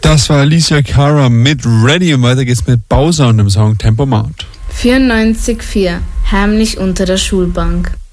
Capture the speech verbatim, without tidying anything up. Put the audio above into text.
Das war Alicia Cara mit Ready und weiter geht's mit Bowser und dem Song Tempomat. vierundneunzig Komma vier Heimlich unter der Schulbank.